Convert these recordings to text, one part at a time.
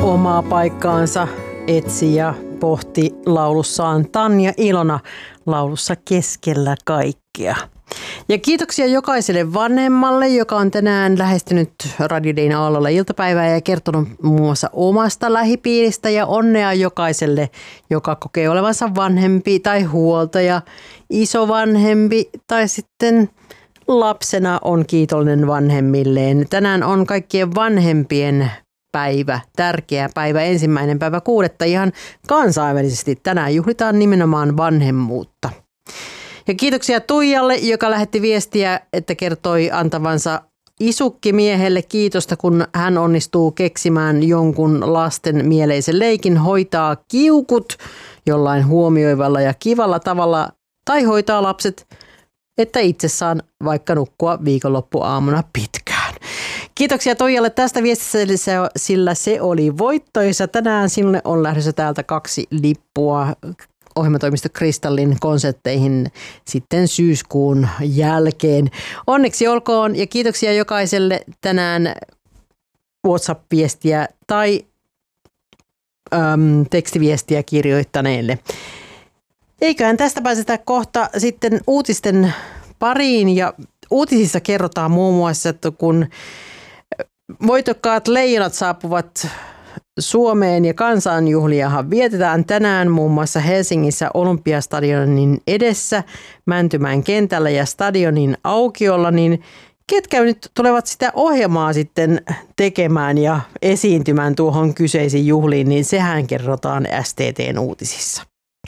Omaa paikkaansa etsi ja pohti laulussaan Tanja Ilona laulussa Keskellä kaikkea. Ja kiitoksia jokaiselle vanhemmalle, joka on tänään lähestynyt Radio Dayn aallolla iltapäivää ja kertonut muun muassa omasta lähipiiristä, ja onnea jokaiselle, joka kokee olevansa vanhempi tai huoltaja, isovanhempi tai sitten lapsena on kiitollinen vanhemmilleen. Tänään on kaikkien vanhempien päivä, tärkeä päivä, 1.6. ihan kansainvälisesti. Tänään juhlitaan nimenomaan vanhemmuutta. Ja kiitoksia Tuijalle, joka lähetti viestiä, että kertoi antavansa isukkimiehelle kiitosta, kun hän onnistuu keksimään jonkun lasten mieleisen leikin, hoitaa kiukut jollain huomioivalla ja kivalla tavalla tai hoitaa lapset, että itse saan vaikka nukkua viikonloppuaamuna pitkään. Kiitoksia Toijalle tästä viestistä, sillä se oli voittoisa. Tänään sinulle on lähdössä täältä 2 lippua ohjelmatoimisto Kristallin konsertteihin sitten syyskuun jälkeen. Onneksi olkoon ja kiitoksia jokaiselle tänään WhatsApp-viestiä tai tekstiviestiä kirjoittaneelle. Eiköhän tästä pääsetä kohta sitten uutisten pariin, ja uutisissa kerrotaan muun muassa, että kun voitokkaat leijonat saapuvat Suomeen ja kansanjuhliahan vietetään tänään muun muassa Helsingissä Olympiastadionin edessä, Mäntymäen kentällä ja stadionin aukiolla, niin ketkä nyt tulevat sitä ohjelmaa sitten tekemään ja esiintymään tuohon kyseisiin juhliin, niin sehän kerrotaan STT:n uutisissa.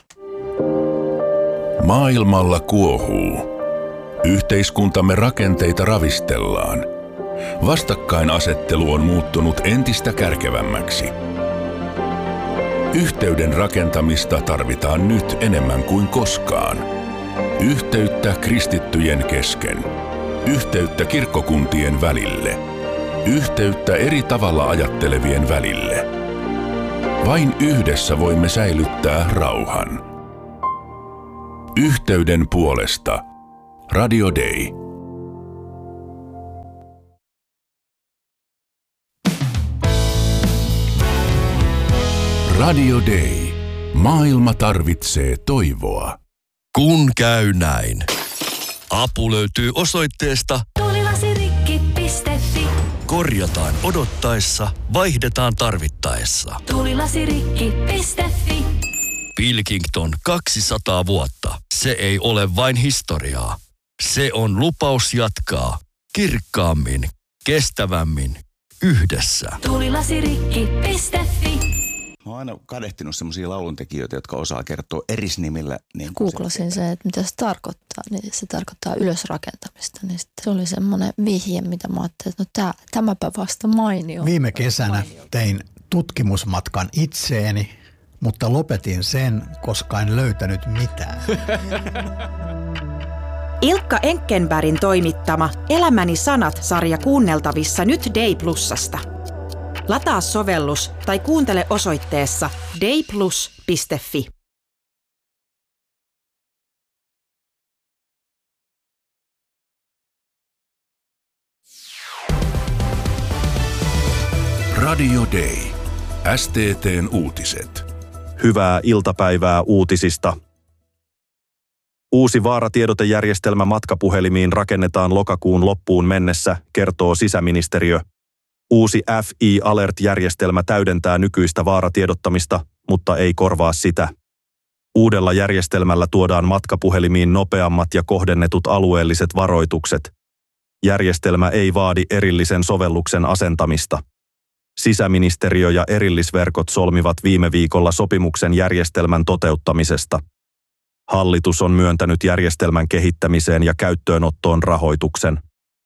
Maailmalla kuohuu. Yhteiskuntamme rakenteita ravistellaan. Vastakkainasettelu on muuttunut entistä kärkevämmäksi. Yhteyden rakentamista tarvitaan nyt enemmän kuin koskaan. Yhteyttä kristittyjen kesken. Yhteyttä kirkkokuntien välille. Yhteyttä eri tavalla ajattelevien välille. Vain yhdessä voimme säilyttää rauhan. Yhteyden puolesta. Radio Day. Radio Day. Maailma tarvitsee toivoa. Kun käy näin. Apu löytyy osoitteesta tulilasirikki.fi. Korjataan odottaessa, vaihdetaan tarvittaessa. Tulilasirikki.fi. Pilkington 200 vuotta. Se ei ole vain historiaa. Se on lupaus jatkaa kirkkaammin, kestävämmin, yhdessä. Tulilasirikki.fi. Mä oon aina kadehtinut semmoisia lauluntekijöitä, jotka osaa kertoa erisnimillä. Niin googlasin se, että mitä se tarkoittaa. Niin se tarkoittaa ylösrakentamista. Niin se oli semmoinen vihje, mitä mä ajattelin, että no tämäpä vasta mainio. Viime kesänä tein tutkimusmatkan itseeni, mutta lopetin sen, koska en löytänyt mitään. Ilkka Enkkenbergin toimittama Elämäni sanat-sarja kuunneltavissa nyt Day Plusasta. Lataa sovellus tai kuuntele osoitteessa dayplus.fi. Radio Day. STT:n uutiset. Hyvää iltapäivää uutisista. Uusi vaaratiedotejärjestelmä matkapuhelimiin rakennetaan lokakuun loppuun mennessä, kertoo sisäministeriö. Uusi FI Alert-järjestelmä täydentää nykyistä vaaratiedottamista, mutta ei korvaa sitä. Uudella järjestelmällä tuodaan matkapuhelimiin nopeammat ja kohdennetut alueelliset varoitukset. Järjestelmä ei vaadi erillisen sovelluksen asentamista. Sisäministeriö ja erillisverkot solmivat viime viikolla sopimuksen järjestelmän toteuttamisesta. Hallitus on myöntänyt järjestelmän kehittämiseen ja käyttöönottoon rahoituksen.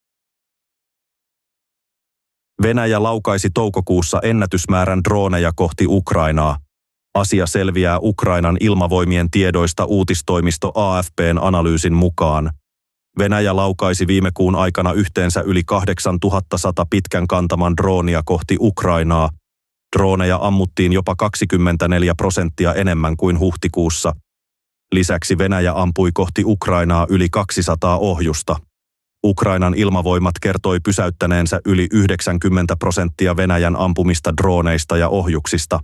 Venäjä laukaisi toukokuussa ennätysmäärän drooneja kohti Ukrainaa. Asia selviää Ukrainan ilmavoimien tiedoista uutistoimisto AFP:n analyysin mukaan. Venäjä laukaisi viime kuun aikana yhteensä yli 8100 pitkän kantaman droonia kohti Ukrainaa. Drooneja ammuttiin jopa 24% enemmän kuin huhtikuussa. Lisäksi Venäjä ampui kohti Ukrainaa yli 200 ohjusta. Ukrainan ilmavoimat kertoi pysäyttäneensä yli 90% Venäjän ampumista drooneista ja ohjuksista.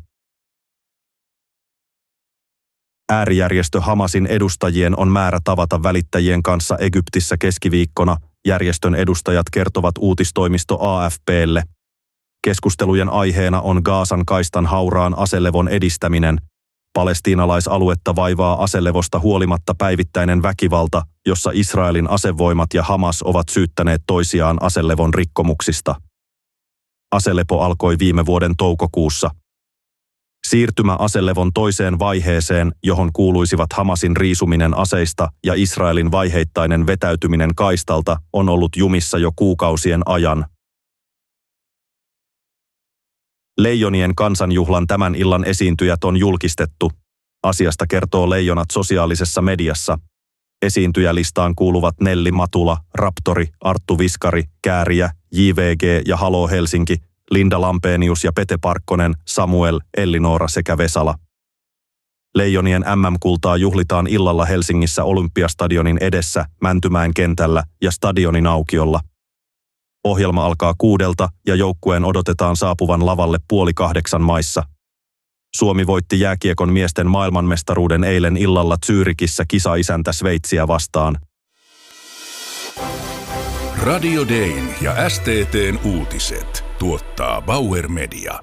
Äärijärjestö Hamasin edustajien on määrä tavata välittäjien kanssa Egyptissä keskiviikkona, järjestön edustajat kertovat uutistoimisto AFP:lle. Keskustelujen aiheena on Gazan kaistan hauraan aselevon edistäminen. Palestiinalaisaluetta vaivaa aselevosta huolimatta päivittäinen väkivalta, jossa Israelin asevoimat ja Hamas ovat syyttäneet toisiaan aselevon rikkomuksista. Aselepo alkoi viime vuoden toukokuussa. Siirtymä aselevon toiseen vaiheeseen, johon kuuluisivat Hamasin riisuminen aseista ja Israelin vaiheittainen vetäytyminen kaistalta, on ollut jumissa jo kuukausien ajan. Leijonien kansanjuhlan tämän illan esiintyjät on julkistettu. Asiasta kertoo Leijonat sosiaalisessa mediassa. Esiintyjälistaan kuuluvat Nelli Matula, Raptori, Arttu Viskari, Kääriä, JVG ja Halo Helsinki, Linda Lampenius ja Pete Parkkonen, Samuel, Ellinora sekä Vesala. Leijonien MM-kultaa juhlitaan illalla Helsingissä Olympiastadionin edessä, Mäntymäen kentällä ja stadionin aukiolla. Ohjelma alkaa 6 ja joukkueen odotetaan saapuvan lavalle 7:30 maissa. Suomi voitti jääkiekon miesten maailmanmestaruuden eilen illalla Zürichissä kisaisäntä Sveitsiä vastaan. Radio Dayn ja STT:n uutiset tuottaa Bauer Media.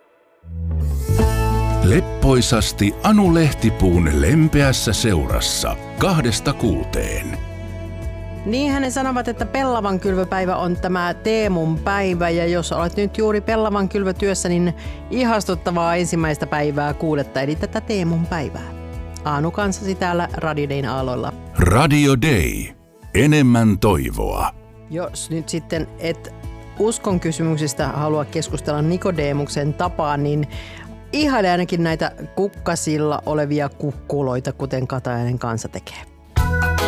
Leppoisasti Anu Lehtipuun lempeässä seurassa 2–6. Niin he sanovat, että pellavan kylvöpäivä on tämä Teemun päivä, ja jos olet nyt juuri pellavan kylvötyössä, niin ihastuttavaa ensimmäistä päivää 6. eli tätä Teemun päivää. Anu kanssasi täällä Radio Dayn aalloilla. Radio Day. Enemmän toivoa. Jos nyt sitten et uskon kysymyksistä halua keskustella Nikodemuksen tapaan, niin ihaile ainakin näitä kukkasilla olevia kukkuloita, kuten Katajainen kansa tekee.